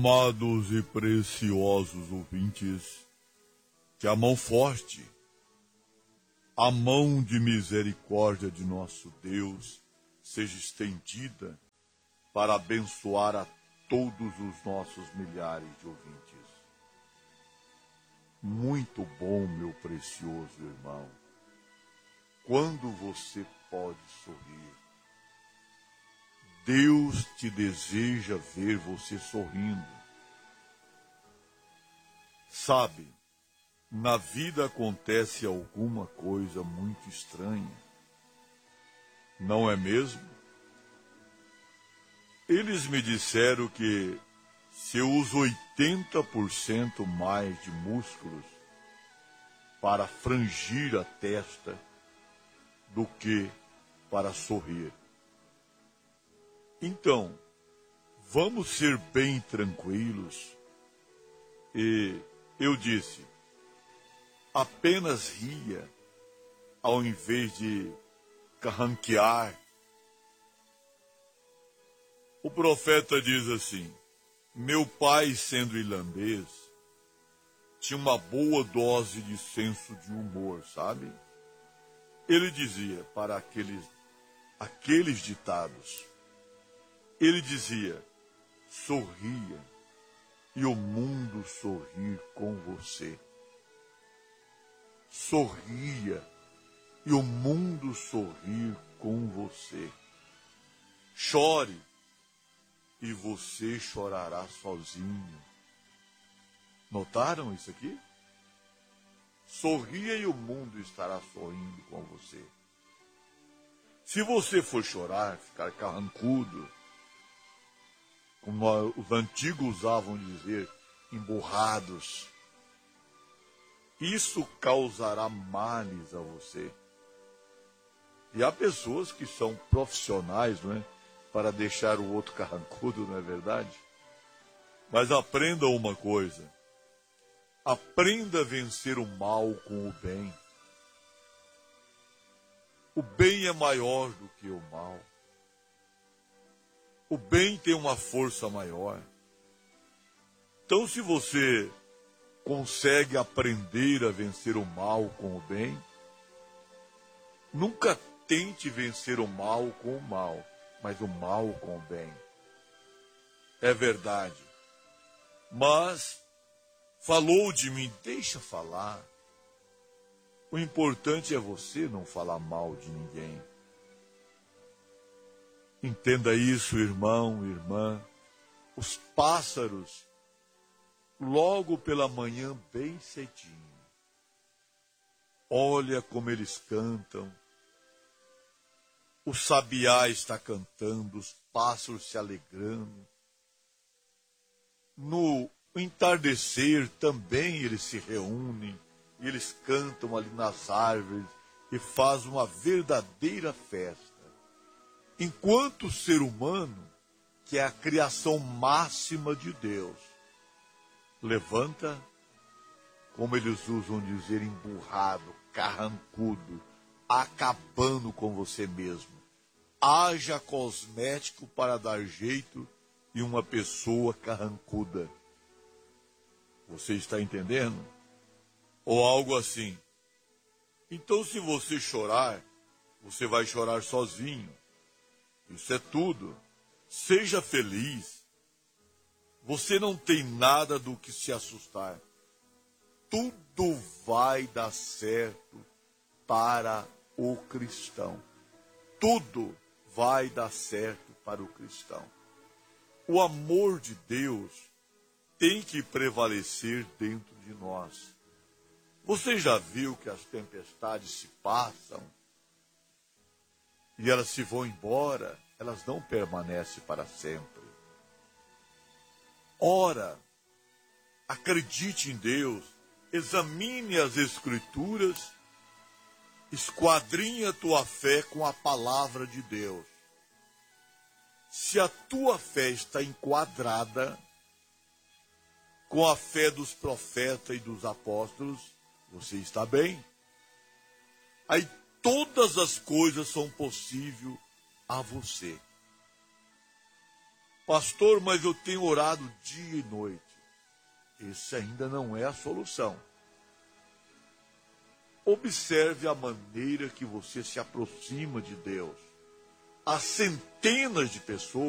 Amados e preciosos ouvintes, que a mão forte, a mão de misericórdia de nosso Deus seja estendida para abençoar a todos os nossos milhares de ouvintes. Muito bom, meu precioso irmão, quando você pode sorrir. Deus te deseja ver você sorrindo. Sabe, na vida acontece alguma coisa muito estranha, não é mesmo? Eles me disseram que se eu uso 80% mais de músculos para frangir a testa do que para sorrir. Então, vamos ser bem tranquilos. E eu disse, apenas ria, ao invés de carranquear. O profeta diz assim, meu pai, sendo irlandês, tinha uma boa dose de senso de humor, sabe? Ele dizia para aqueles ditados, ele dizia, sorria e o mundo sorrir com você. Sorria e o mundo sorrir com você. Chore e você chorará sozinho. Notaram isso aqui? Sorria e o mundo estará sorrindo com você. Se você for chorar, ficar carrancudo, como os antigos usavam dizer, emburrados, isso causará males a você. E há pessoas que são profissionais, não é? Para deixar o outro carrancudo, não é verdade? Mas aprenda uma coisa. Aprenda a vencer o mal com o bem. O bem é maior do que o mal. O bem tem uma força maior. Então, se você consegue aprender a vencer o mal com o bem, nunca tente vencer o mal com o mal, mas o mal com o bem. É verdade. Mas falou de mim, deixa falar. O importante é você não falar mal de ninguém. Entenda isso, irmão, irmã. Os pássaros, logo pela manhã, bem cedinho, olha como eles cantam. O sabiá está cantando, os pássaros se alegrando. No entardecer também eles se reúnem, e eles cantam ali nas árvores e fazem uma verdadeira festa. Enquanto o ser humano, que é a criação máxima de Deus, levanta, como eles usam dizer, emburrado, carrancudo, acabando com você mesmo. Haja cosmético para dar jeito em uma pessoa carrancuda. Você está entendendo? Ou algo assim. Então, se você chorar, você vai chorar sozinho. Isso é tudo. Seja feliz. Você não tem nada do que se assustar. Tudo vai dar certo para o cristão. Tudo vai dar certo para o cristão. O amor de Deus tem que prevalecer dentro de nós. Você já viu que as tempestades se passam e elas se vão embora, elas não permanecem para sempre. Ora, acredite em Deus, examine as Escrituras, esquadrinhe a tua fé com a palavra de Deus. Se a tua fé está enquadrada com a fé dos profetas e dos apóstolos, você está bem. Aí todas as coisas são possíveis a você. Pastor, mas eu tenho orado dia e noite. Esse ainda não é a solução. Observe a maneira que você se aproxima de Deus. Há centenas de pessoas